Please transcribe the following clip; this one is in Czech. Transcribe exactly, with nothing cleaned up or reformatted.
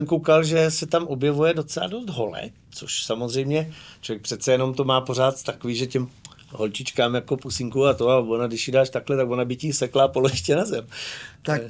koukal, že se tam objevuje docela dost holek, což samozřejmě člověk přece jenom to má pořád takový, že těm holčičkám jako pusinku a to a ona, když jí dáš takhle, tak ona by ti sekla položitě na zem. Tak